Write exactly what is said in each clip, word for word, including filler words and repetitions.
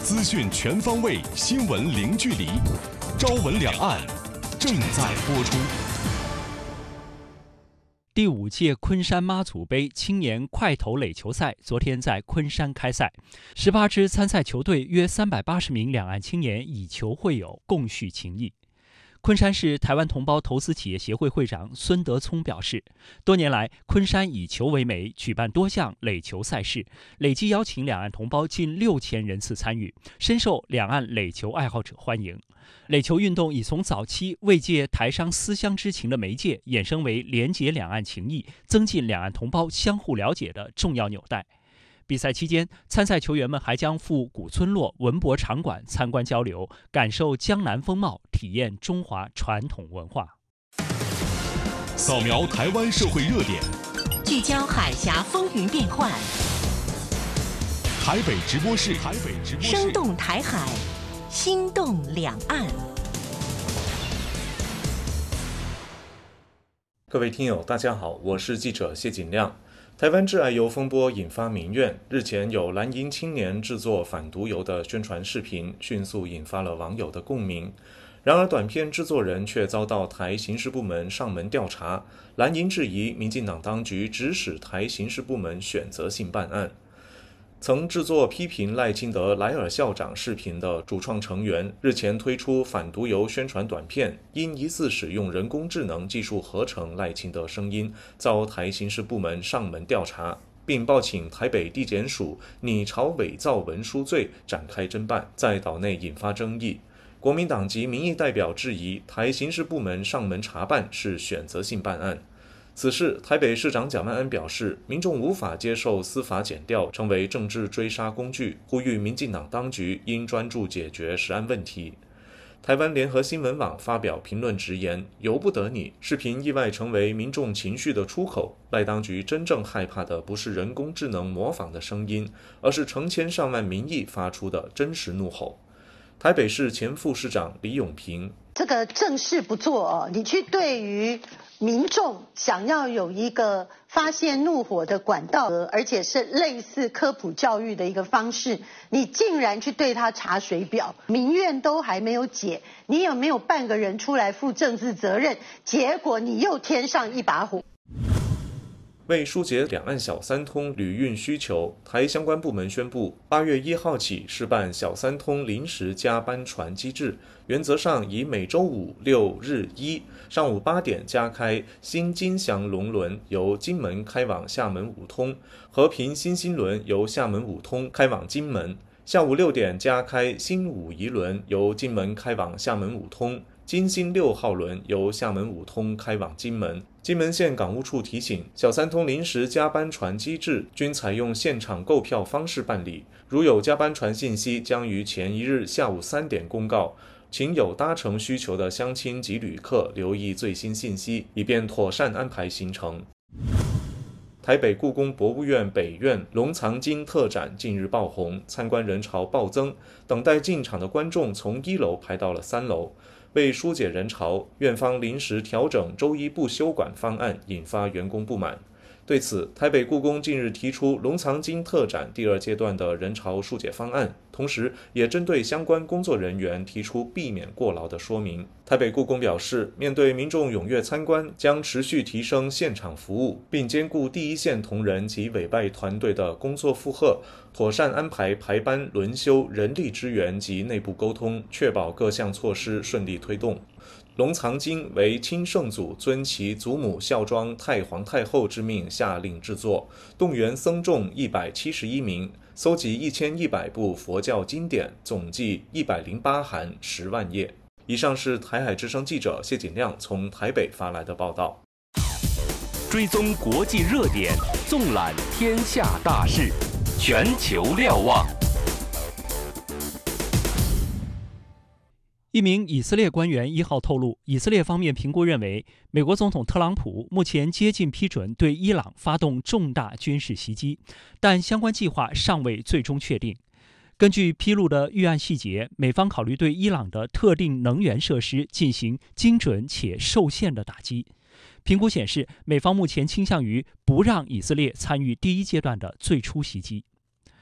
资讯全方位，新闻零距离。朝闻两岸正在播出。 第五届昆山妈祖杯青年快投垒球赛昨天在昆山开赛，十八支参赛球队约三百八十名两岸青年以球会友，共叙情谊。昆山市台湾同胞投资企业协会会长孙德聪表示，多年来，昆山以球为媒，举办多项垒球赛事，累计邀请两岸同胞近六千人次参与，深受两岸垒球爱好者欢迎。垒球运动已从早期慰藉台商思乡之情的媒介，衍生为连结两岸情谊、增进两岸同胞相互了解的重要纽带。比赛期间，参赛球员们还将赴古村落文博场馆参观交流，感受江南风貌，体验中华传统文化。 扫描台湾社会热点， 聚焦海峡风云变幻。 台北直播室，台北直播室， 生动台海，心动两岸。 各位听友，大家好，我是记者谢锦亮。台湾致癌油风波引发民怨，日前有蓝营青年制作反毒油的宣传视频，迅速引发了网友的共鸣。然而，短片制作人却遭到台刑事部门上门调查，蓝营质疑民进党当局指使台刑事部门选择性办案。曾制作批评赖清德莱尔校长视频的主创成员，日前推出反毒油宣传短片，因疑似使用人工智能技术合成赖清德声音，遭台刑事部门上门调查，并报请台北地检署拟朝伪造文书罪展开侦办，在岛内引发争议。国民党籍民意代表质疑台刑事部门上门查办是选择性办案。此事，台北市长蒋万安表示，民众无法接受司法检调成为政治追杀工具，呼吁民进党当局应专注解决食安问题。台湾联合新闻网发表评论直言，由不得你，视频意外成为民众情绪的出口。赖当局真正害怕的不是人工智能模仿的声音，而是成千上万民意发出的真实怒吼。台北市前副市长李永平， 这个正事不做哦，你去对于民众想要有一个发泄怒火的管道，而且是类似科普教育的一个方式，你竟然去对他查水表，民怨都还没有解，你有没有半个人出来负政治责任？结果你又添上一把火。 为疏解两岸小三通旅运需求，台相关部门宣布，八月一号起试办小三通临时加班船机制，原则上以每周五、六日一上午八点加开新金祥龙轮由金门开往厦门五通，和平新兴轮由厦门五通开往金门，下午六点加开新武夷轮由金门开往厦门五通，金星六号轮由厦门五通开往金门。金门县港务处提醒，小三通临时加班船机制均采用现场购票方式办理，如有加班船信息，将于前一日下午三点公告，请有搭乘需求的乡亲及旅客留意最新信息，以便妥善安排行程。台北故宫博物院北院龙藏经特展近日爆红，参观人潮暴增，等待进场的观众从一楼排到了三楼。为疏解人潮，院方临时调整周一不休馆方案，引发员工不满。对此，台北故宫近日提出龙藏经特展第二阶段的人潮疏解方案，同时也针对相关工作人员提出避免过劳的说明。台北故宫表示，面对民众踊跃参观，将持续提升现场服务，并兼顾第一线同仁及委外团队的工作负荷，妥善安排排班轮休、人力支援及内部沟通，确保各项措施顺利推动。龙藏经为清圣祖遵其祖母孝庄太皇太后之命下令制作，动员僧众一百七十一名，搜集一千一百部佛教经典，总计一百零八函十万页。以上是台海之声记者谢锦亮从台北发来的报道。 追踪国际热点，纵览天下大事，全球瞭望。 一名以色列官员一号透露，以色列方面评估认为，美国总统特朗普目前接近批准对伊朗发动重大军事袭击，但相关计划尚未最终确定。根据披露的预案细节，美方考虑对伊朗的特定能源设施进行精准且受限的打击。评估显示，美方目前倾向于不让以色列参与第一阶段的最初袭击。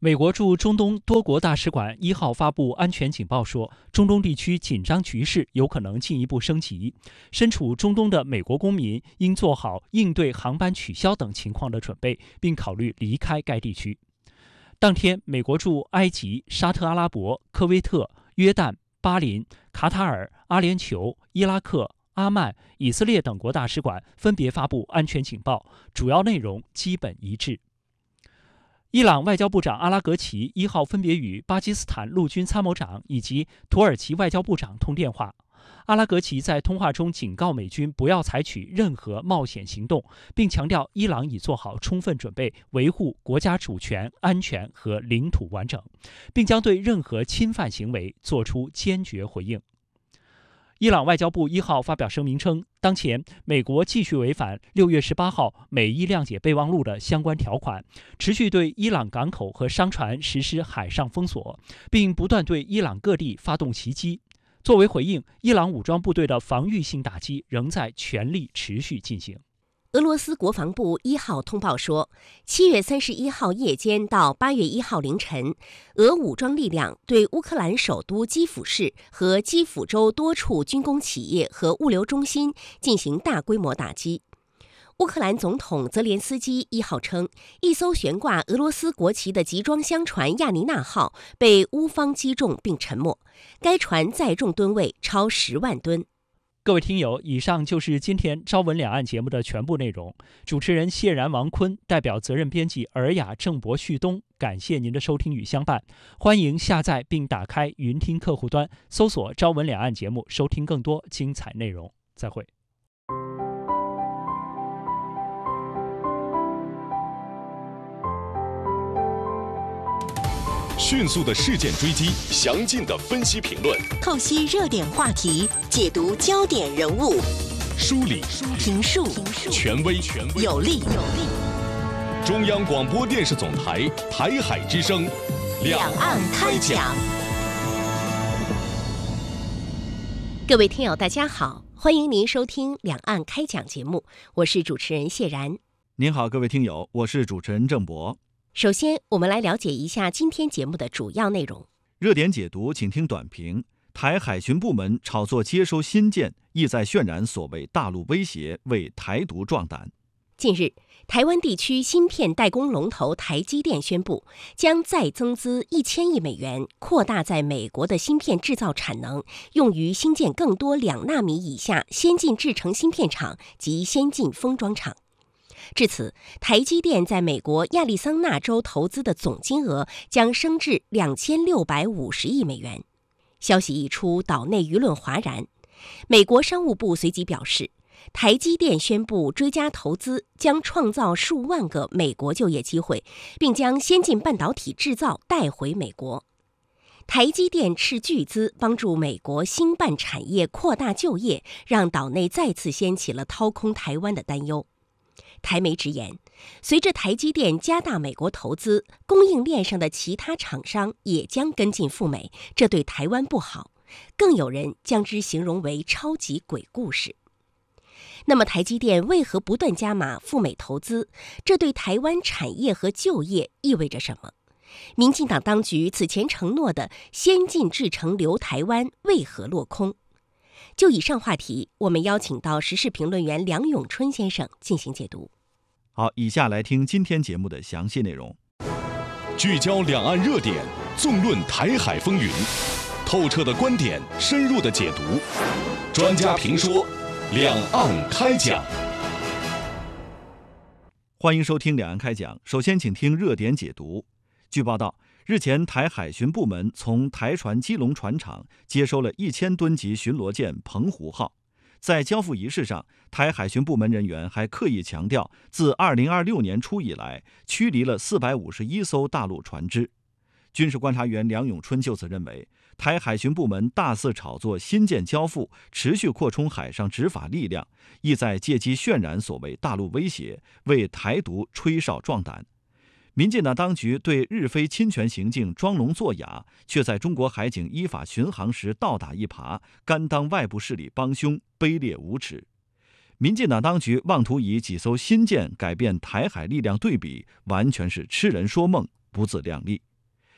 美国驻中东多国大使馆一号发布安全警报说，中东地区紧张局势有可能进一步升级，身处中东的美国公民应做好应对航班取消等情况的准备，并考虑离开该地区。当天，美国驻埃及、沙特阿拉伯、科威特、约旦、巴林、卡塔尔、阿联酋、伊拉克、阿曼、以色列等国大使馆分别发布安全警报，主要内容基本一致。伊朗外交部长阿拉格齐一号分别与巴基斯坦陆军参谋长以及土耳其外交部长通电话。阿拉格齐在通话中警告美军不要采取任何冒险行动，并强调伊朗已做好充分准备维护国家主权、安全和领土完整，并将对任何侵犯行为作出坚决回应。伊朗外交部一号发表声明称，当前美国继续违反六月十八号美伊谅解备忘录的相关条款，持续对伊朗港口和商船实施海上封锁，并不断对伊朗各地发动袭击。作为回应，伊朗武装部队的防御性打击仍在全力持续进行。 俄罗斯国防部一号通报说，七月三十一号夜间到八月一号凌晨，俄武装力量对乌克兰首都基辅市和基辅州多处军工企业和物流中心进行大规模打击。乌克兰总统泽连斯基一号称，一艘悬挂俄罗斯国旗的集装箱船亚尼娜号被乌方击中并沉没，该船载重吨位超十万吨。 各位听友，以上就是今天朝闻两岸节目的全部内容。主持人谢然、王坤代表责任编辑尔雅、郑博、旭东，感谢您的收听与相伴。欢迎下载并打开云听客户端，搜索朝闻两岸节目，收听更多精彩内容。再会。 迅速的事件追击，详尽的分析评论， 透析热点话题，解读焦点人物， 梳理评述权威有力。 中央广播电视总台台海之声， 两岸开讲。 各位听友，大家好，欢迎您收听两岸开讲节目，我是主持人谢然。 您好，各位听友，我是主持人郑博。 首先，我们来了解一下今天节目的主要内容。 热点解读，请听短评。台海巡部门炒作接收新舰，意在渲染所谓大陆威胁，为台独壮胆。 近日，台湾地区芯片代工龙头台积电宣布，将再增资一千亿美元，扩大在美国的芯片制造产能，用于新建更多两纳米以下先进制程芯片厂及先进封装厂。至此，台积电在美国亚利桑那州投资的总金额将升至两千六百五十亿美元。消息一出，岛内舆论哗然。美国商务部随即表示，台积电宣布追加投资，将创造数万个美国就业机会，并将先进半导体制造带回美国。台积电斥巨资帮助美国芯半产业扩大就业，让岛内再次掀起了掏空台湾的担忧。台媒直言，随着台积电加大美国投资，供应链上的其他厂商也将跟进赴美，这对台湾不好，更有人将之形容为超级鬼故事。那么台积电为何不断加码赴美投资？这对台湾产业和就业意味着什么？民进党当局此前承诺的先进制程留台湾为何落空？就以上话题，我们邀请到时事评论员梁永春先生进行解读。 好，以下来听今天节目的详细内容。 聚焦两岸热点，纵论台海风云，透彻的观点，深入的解读，专家评说，两岸开讲。 欢迎收听两岸开讲。首先，请听热点解读。据报道，日前，台海巡部门从台船基隆船厂接收了一千吨级巡逻舰澎湖号。在交付仪式上，台海巡部门人员还刻意强调，自二零二六年初以来，驱离了四百五十一艘大陆船只。军事观察员梁永春就此认为，台海巡部门大肆炒作新舰交付，持续扩充海上执法力量，意在借机渲染所谓大陆威胁，为台独吹哨壮胆。民进党当局对日非侵权行径装聋作哑，却在中国海警依法巡航时倒打一耙，甘当外部势力帮凶，卑劣无耻。民进党当局妄图以几艘新舰改变台海力量对比，完全是痴人说梦，不自量力。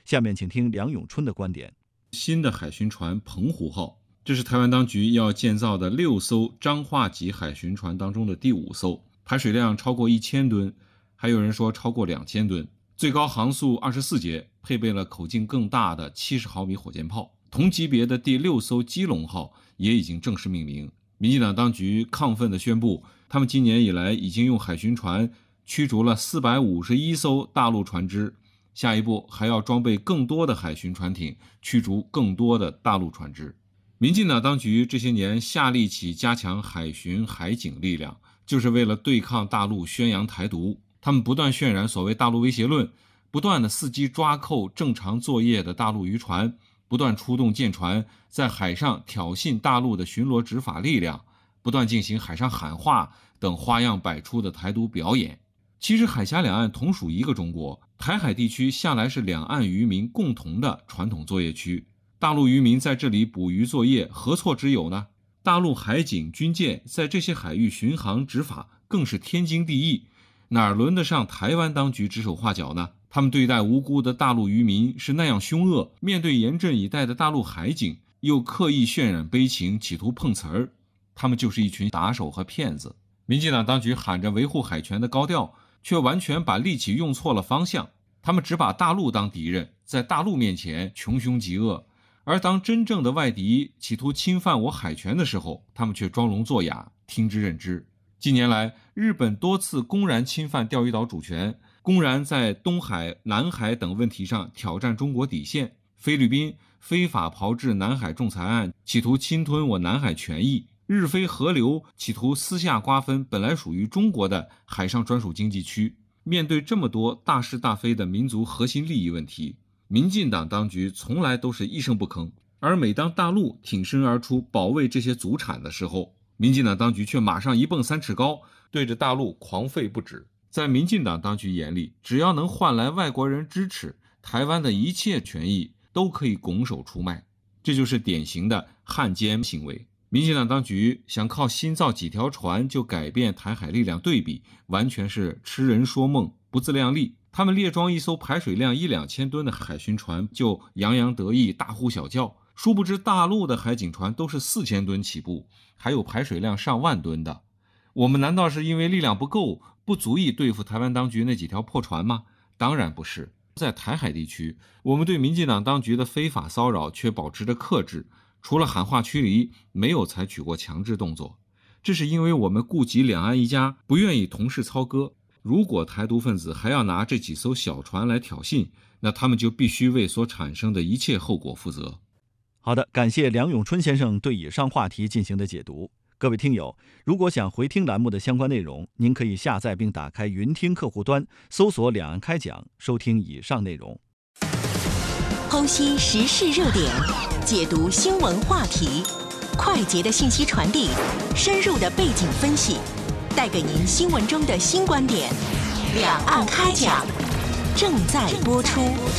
下面请听梁永春的观点。 新的海巡船澎湖号，这是台湾当局要建造的六艘彰化级海巡船当中的第五艘，排水量超过一千吨，还有人说超过两千吨，最高航速二十四节，配备了口径更大的七十毫米火箭炮。同级别的第六艘基隆号也已经正式命名。民进党当局亢奋地宣布，他们今年以来已经用海巡船驱逐了四百五十一艘大陆船只，下一步还要装备更多的海巡船艇，驱逐更多的大陆船只。民进党当局这些年下力气加强海巡海警力量，就是为了对抗大陆宣扬台独。他们不断渲染所谓大陆威胁论，不断的伺机抓扣正常作业的大陆渔船，不断出动舰船在海上挑衅大陆的巡逻执法力量，不断进行海上喊话等花样百出的台独表演。其实海峡两岸同属一个中国，台海地区向来是两岸渔民共同的传统作业区，大陆渔民在这里捕鱼作业何错之有呢？大陆海警军舰在这些海域巡航执法更是天经地义，哪轮得上台湾当局指手画脚呢？他们对待无辜的大陆渔民是那样凶恶，面对严阵以待的大陆海警又刻意渲染悲情，企图碰瓷儿，他们就是一群打手和骗子。民进党当局喊着维护海权的高调，却完全把力气用错了方向。他们只把大陆当敌人，在大陆面前穷凶极恶，而当真正的外敌企图侵犯我海权的时候，他们却装聋作哑，听之任之。近年来，日本多次公然侵犯钓鱼岛主权，公然在东海、南海等问题上挑战中国底线。菲律宾非法炮制南海仲裁案，企图侵吞我南海权益。日菲合流企图私下瓜分本来属于中国的海上专属经济区。面对这么多大是大非的民族核心利益问题，民进党当局从来都是一声不吭，而每当大陆挺身而出保卫这些祖产的时候，民进党当局却马上一蹦三尺高，对着大陆狂吠不止。在民进党当局眼里，只要能换来外国人支持，台湾的一切权益都可以拱手出卖，这就是典型的汉奸行为。民进党当局想靠新造几条船就改变台海力量对比，完全是痴人说梦，不自量力。他们列装一艘排水量一两千吨的海巡船就洋洋得意，大呼小叫，殊不知大陆的海警船都是四千吨起步，还有排水量上万吨的。我们难道是因为力量不够，不足以对付台湾当局那几条破船吗？当然不是。在台海地区，我们对民进党当局的非法骚扰却保持着克制，除了喊话驱离，没有采取过强制动作。这是因为我们顾及两岸一家，不愿意同室操戈。如果台独分子还要拿这几艘小船来挑衅，那他们就必须为所产生的一切后果负责。 好的，感谢梁永春先生对以上话题进行的解读。各位听友，如果想回听栏目的相关内容，您可以下载并打开云听客户端，搜索两岸开讲，收听以上内容。 剖析时事热点，解读新闻话题，快捷的信息传递，深入的背景分析，带给您新闻中的新观点。两岸开讲正在播出。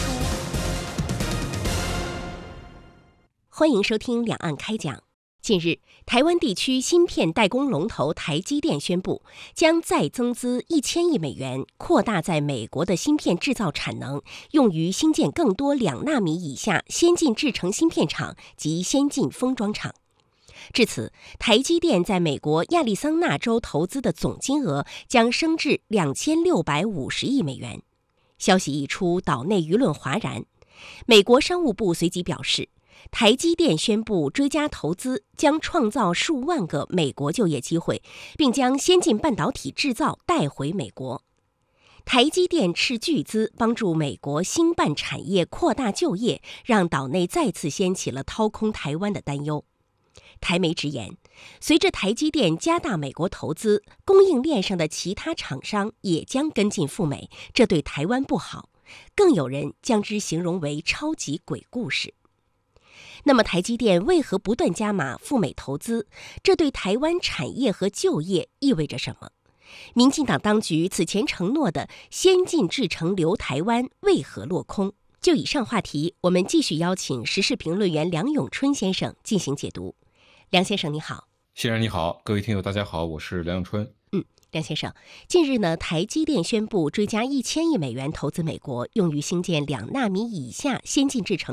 欢迎收听两岸开讲。近日，台湾地区芯片代工龙头台积电宣布，将再增资一千亿美元，扩大在美国的芯片制造产能，用于兴建更多两纳米以下先进制程芯片厂及先进封装厂。至此，台积电在美国亚利桑那州投资的总金额将升至两千六百五十亿美元。消息一出，岛内舆论哗然。美国商务部随即表示，台积电宣布追加投资，将创造数万个美国就业机会，并将先进半导体制造带回美国。台积电斥巨资帮助美国芯半产业扩大就业，让岛内再次掀起了掏空台湾的担忧。台媒直言，随着台积电加大美国投资，供应链上的其他厂商也将跟进赴美，这对台湾不好，更有人将之形容为超级鬼故事。那么台积电为何不断加码赴美投资？这对台湾产业和就业意味着什么？民进党当局此前承诺的先进制程留台湾为何落空？就以上话题，我们继续邀请时事评论员梁永春先生进行解读。梁先生你好。 谢然你好，各位听友大家好，我是梁永春。 嗯， 梁先生，近日呢，台积电宣布追加一千亿美元投资美国，用于兴建两纳米以下先进制程